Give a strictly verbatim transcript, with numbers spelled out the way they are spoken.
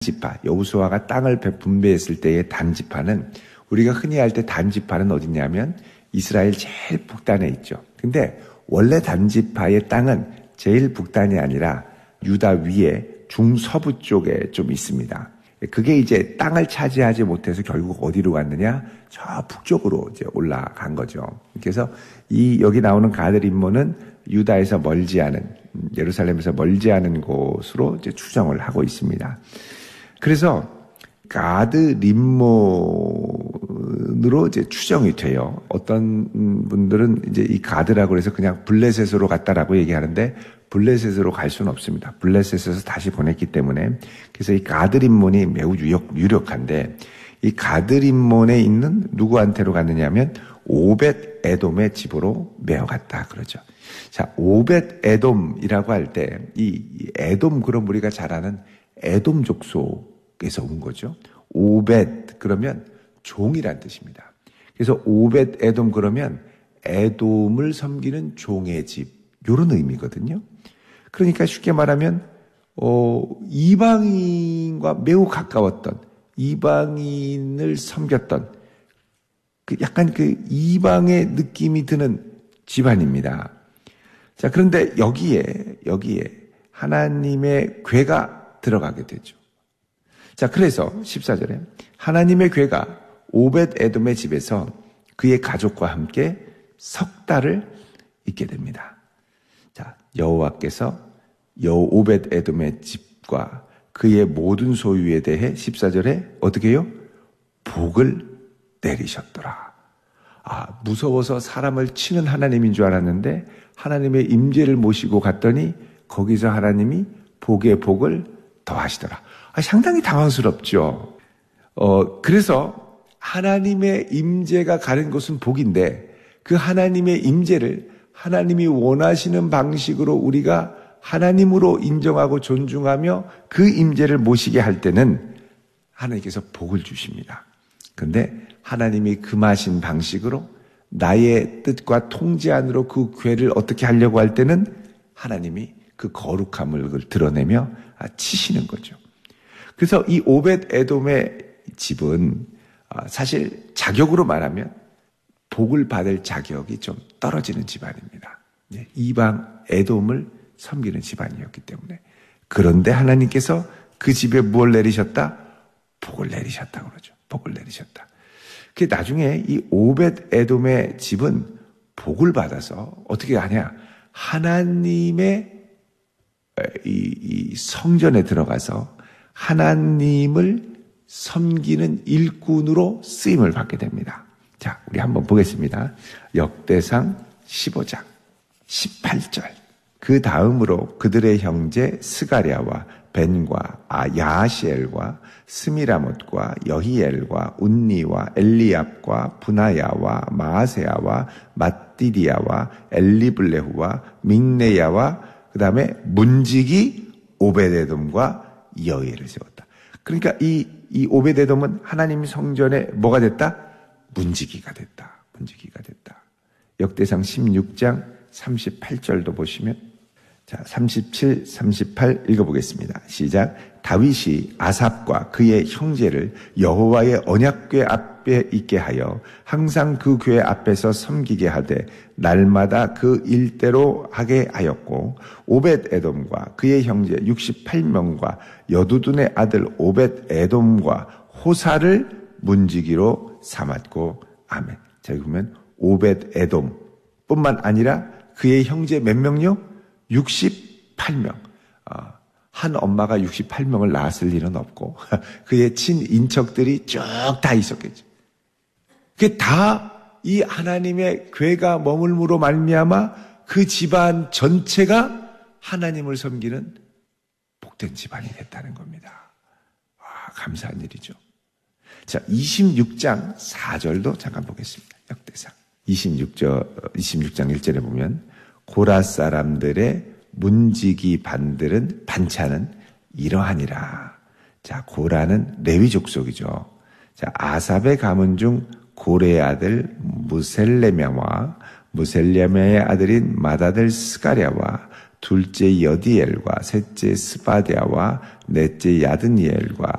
단지파, 여호수아가 땅을 분배했을 때의 단지파는 우리가 흔히 할 때 단지파는 어디냐면 이스라엘 제일 북단에 있죠. 근데 원래 단지파의 땅은 제일 북단이 아니라 유다 위에 중서부 쪽에 좀 있습니다. 그게 이제 땅을 차지하지 못해서 결국 어디로 갔느냐? 저 북쪽으로 이제 올라간 거죠. 그래서 이 여기 나오는 가드 림몬은 유다에서 멀지 않은, 예루살렘에서 멀지 않은 곳으로 이제 추정을 하고 있습니다. 그래서 가드 림몬으로 이제 추정이 돼요. 어떤 분들은 이제 이 가드라고 해서 그냥 블레셋으로 갔다라고 얘기하는데 블레셋으로 갈 수는 없습니다. 블레셋에서 다시 보냈기 때문에. 그래서 이 가드 림몬이 매우 유력, 유력한데 이 가드 림몬에 있는 누구한테로 갔느냐면 오벳 에돔의 집으로 메어갔다 그러죠. 자, 오벳 에돔이라고 할 때 이 에돔, 그럼 우리가 잘 아는 에돔 족속에서 온 거죠. 오벳 그러면 종이란 뜻입니다. 그래서 오벳 에돔 그러면 에돔을 섬기는 종의 집, 이런 의미거든요. 그러니까 쉽게 말하면 어, 이방인과 매우 가까웠던, 이방인을 섬겼던 그 약간 그 이방의 느낌이 드는 집안입니다. 자, 그런데 여기에 여기에 하나님의 괴가 들어가게 되죠. 자, 그래서 십사 절에 하나님의 괴가 오벳 에돔의 집에서 그의 가족과 함께 석 달을 있게 됩니다. 자, 여호와께서 여 오벳 에돔의 집과 그의 모든 소유에 대해 십사 절에 어떻게 해요? 복을 내리셨더라. 아, 무서워서 사람을 치는 하나님인 줄 알았는데 하나님의 임재를 모시고 갔더니 거기서 하나님이 복의 복을 더하시더라. 아, 상당히 당황스럽죠. 어, 그래서 하나님의 임재가 가는 곳은 복인데 그 하나님의 임재를 하나님이 원하시는 방식으로 우리가 하나님으로 인정하고 존중하며 그 임재를 모시게 할 때는 하나님께서 복을 주십니다. 그런데 하나님이 금하신 방식으로 나의 뜻과 통제 안으로 그 괴를 어떻게 하려고 할 때는 하나님이 그 거룩함을 드러내며 치시는 거죠. 그래서 이 오벳 에돔의 집은 사실 자격으로 말하면 복을 받을 자격이 좀 떨어지는 집안입니다. 이방 에돔을 섬기는 집안이었기 때문에. 그런데 하나님께서 그 집에 뭘 내리셨다? 복을 내리셨다 그러죠. 복을 내리셨다. 그 나중에 이 오벳 에돔의 집은 복을 받아서 어떻게 하냐? 하나님의 이, 이 성전에 들어가서 하나님을 섬기는 일꾼으로 쓰임을 받게 됩니다. 자, 우리 한번 보겠습니다. 역대상 십오 장 십팔 절. 그 다음으로 그들의 형제 스가랴와 벤과 아, 야하시엘과 스미라못과 여히엘과 운니와 엘리압과 분하야와 마아세야와 mat디디야와 엘리블레후와 믹네야와 그 다음에 문지기 오벳에돔과 여히엘을 세웠다. 그러니까 이, 이 오벳에돔은 하나님 성전에 뭐가 됐다? 문지기가 됐다. 문지기가 됐다. 역대상 십육 장 삼십팔 절도 보시면, 자, 삼십칠, 삼십팔 읽어보겠습니다. 시작. 다윗이 아삽과 그의 형제를 여호와의 언약궤 앞에 있게 하여 항상 그 궤 앞에서 섬기게 하되 날마다 그 일대로 하게 하였고, 오벳 에돔과 그의 형제 육십팔 명과 여두둔의 아들 오벳 에돔과 호사를 문지기로 삼았고, 아멘. 자, 그러면 오벳 에돔 뿐만 아니라 그의 형제 몇 명요? 육십팔 명. 어, 한 엄마가 육십팔 명을 낳았을 일은 없고 그의 친인척들이 쭉 다 있었겠죠. 그게 다 이 하나님의 궤가 머물므로 말미암아 그 집안 전체가 하나님을 섬기는 복된 집안이 됐다는 겁니다. 와, 감사한 일이죠. 자, 이십육 장 사 절도 잠깐 보겠습니다. 역대상 이십육 절, 이십육 장 일 절에 보면 고라 사람들의 문지기 반들은 반찬은 이러하니라. 자, 고라는 레위 족속이죠. 자, 아삽의 가문 중 고레의 아들 무셀레메와 무셀레메의 아들인 맏아들 스가랴와 둘째 여디엘과 셋째 스바디아와 넷째 야드니엘과